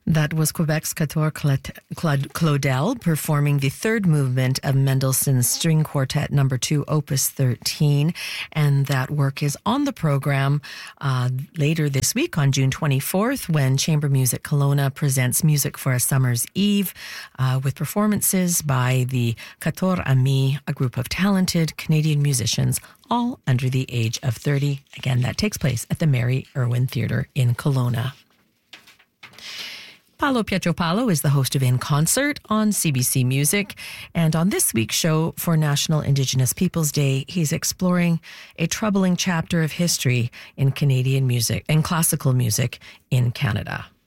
That was Quebec's Quatuor Claudel performing the third movement of Mendelssohn's String Quartet No. 2, Opus 13. And that work is on the program later this week on June 24th when Chamber Music Kelowna presents Music for a Summer's Eve with performances by the Quatuor Ami, a group of talented Canadian musicians, all under the age of 30. Again, that takes place at the Mary Irwin Theatre in Kelowna. Paolo Pietropalo is the host of In Concert on CBC Music. And on this week's show for National Indigenous Peoples Day, he's exploring a troubling chapter of history in Canadian music and classical music in Canada.